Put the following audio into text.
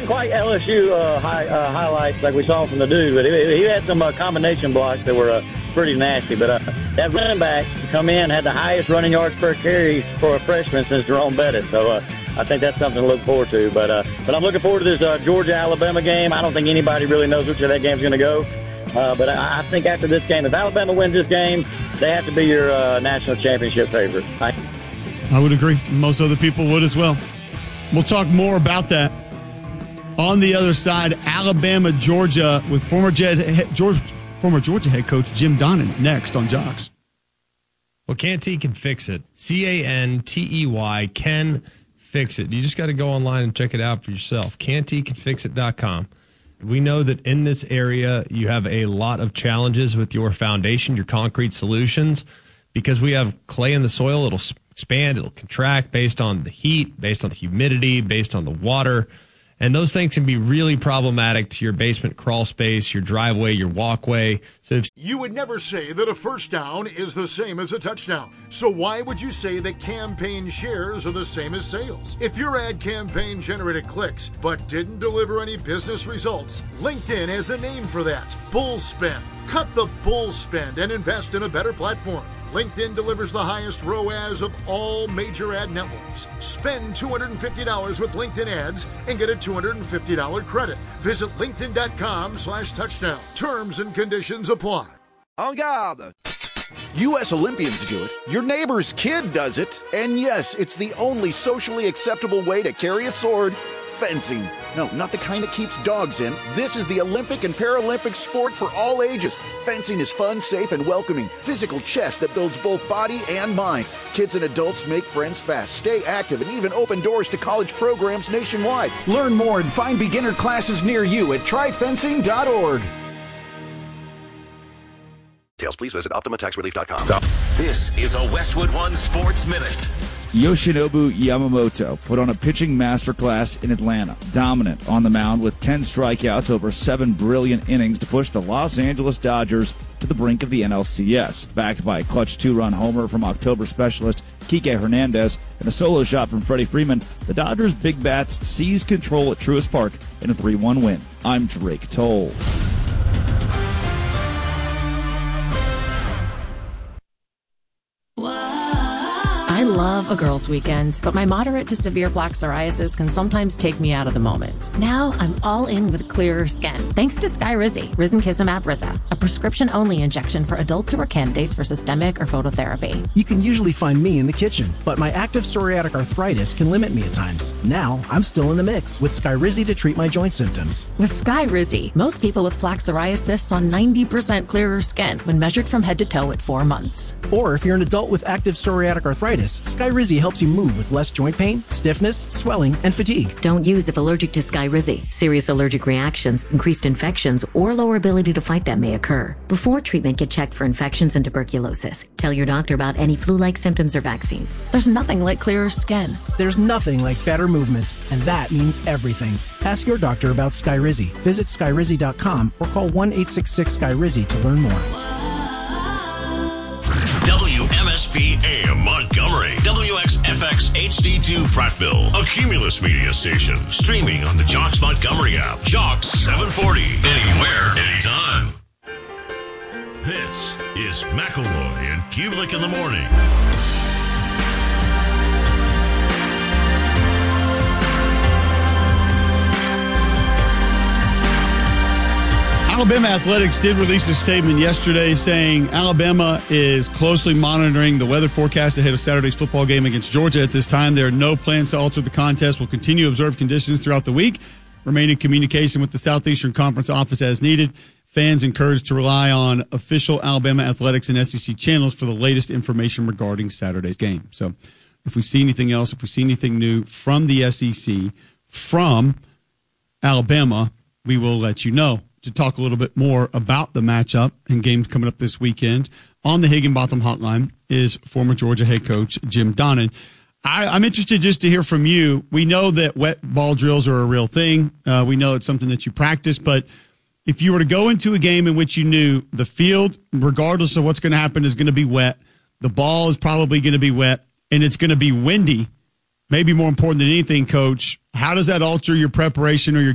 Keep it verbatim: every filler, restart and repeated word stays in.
wasn't quite L S U uh, high, uh, highlights like we saw from the dude, but he, he had some uh, combination blocks that were uh, pretty nasty. But uh, that running back to come in had the highest running yards per carry for a freshman since Jerome Bettis. So uh, I think that's something to look forward to. But uh, but I'm looking forward to this uh, Georgia-Alabama game. I don't think anybody really knows which way that game's going to go. Uh, but I, I think after this game, if Alabama wins this game, they have to be your uh, national championship favorite. I, I would agree. Most other people would as well. We'll talk more about that on the other side. Alabama, Georgia, with former Jet, George, former Georgia head coach Jim Donnan next on Jocks. Well, Canty can fix it. C A N T E Y can fix it. You just got to go online and check it out for yourself. Canty can fix it dot com. We know that in this area you have a lot of challenges with your foundation, your concrete solutions, because we have clay in the soil. It'll expand, it'll contract based on the heat, based on the humidity, based on the water. And those things can be really problematic to your basement crawl space, your driveway, your walkway. So if you would never say that a first down is the same as a touchdown. So why would you say that campaign shares are the same as sales? If your ad campaign generated clicks but didn't deliver any business results, LinkedIn has a name for that. Bull spend. Cut the bull spend and invest in a better platform. LinkedIn delivers the highest R O A S of all major ad networks. Spend two hundred fifty dollars with LinkedIn ads and get a two hundred fifty dollars credit. Visit linkedin.com slash touchdown. Terms and conditions apply. En garde! U S Olympians do it. Your neighbor's kid does it. And yes, it's the only socially acceptable way to carry a sword. Fencing. No, not the kind that keeps dogs in. This is the Olympic and Paralympic sport for all ages. Fencing is fun, safe, and welcoming. Physical chess that builds both body and mind. Kids and adults make friends fast, stay active, and even open doors to college programs nationwide. Learn more and find beginner classes near you at try fencing dot org. Details, please visit optima tax relief dot com. Stop. This is a Westwood One Sports Minute. Yoshinobu Yamamoto put on a pitching masterclass in Atlanta, dominant on the mound with ten strikeouts over seven brilliant innings to push the Los Angeles Dodgers to the brink of the N L C S. Backed by a clutch two-run homer from October specialist Kike Hernandez and a solo shot from Freddie Freeman, the Dodgers' big bats seized control at Truist Park in a three one win. I'm Drake Toll. I love a girls' weekend, but my moderate to severe plaque psoriasis can sometimes take me out of the moment. Now I'm all in with clearer skin, thanks to Skyrizi, Risankizumab Riza, a prescription-only injection for adults who are candidates for systemic or phototherapy. You can usually find me in the kitchen, but my active psoriatic arthritis can limit me at times. Now I'm still in the mix with Skyrizi to treat my joint symptoms. With Skyrizi, most people with plaque psoriasis saw ninety percent clearer skin when measured from head to toe at four months. Or if you're an adult with active psoriatic arthritis, Skyrizi helps you move with less joint pain, stiffness, swelling, and fatigue. Don't use if allergic to Skyrizi. Serious allergic reactions, increased infections, or lower ability to fight them may occur. Before treatment, get checked for infections and tuberculosis. Tell your doctor about any flu-like symptoms or vaccines. There's nothing like clearer skin. There's nothing like better movement, and that means everything. Ask your doctor about Skyrizi. Visit Skyrizi dot com or call one eight six six Sky Rizzi to learn more. W M S P A M Montgomery, W X F X H D two Prattville, a Cumulus media station, streaming on the Jocks Montgomery app. Jocks seven forty, anywhere, anytime. This is McElroy and Kubelik in the morning. Alabama Athletics did release a statement yesterday saying Alabama is closely monitoring the weather forecast ahead of Saturday's football game against Georgia. At this time, there are no plans to alter the contest. We'll continue to observe conditions throughout the week, remain in communication with the Southeastern Conference office as needed. Fans encouraged to rely on official Alabama Athletics and S E C channels for the latest information regarding Saturday's game. So if we see anything else, if we see anything new from the S E C, from Alabama, we will let you know. To talk a little bit more about the matchup and games coming up this weekend on the Higginbotham Hotline is former Georgia head coach Jim Donnan. I, I'm interested just to hear from you. We know that wet ball drills are a real thing. Uh, we know it's something that you practice, but if you were to go into a game in which you knew the field, regardless of what's going to happen, is going to be wet, the ball is probably going to be wet, and it's going to be windy, maybe more important than anything, Coach, how does that alter your preparation or your